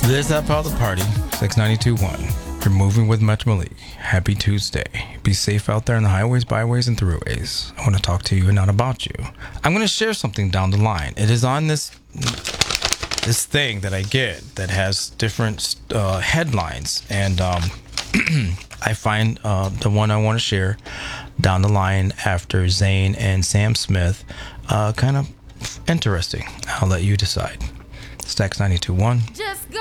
This is that part of the party, 692.1. You're moving with Much Malik. Happy Tuesday. Be safe out there in the highways, byways, and throughways. I want to talk to you and not about you. I'm going to share something down the line. It is on this thing that I get that has different headlines, and I find the one I want to share down the line after Zayn and Sam Smith kind of interesting. I'll let you decide. Stacks 92.1.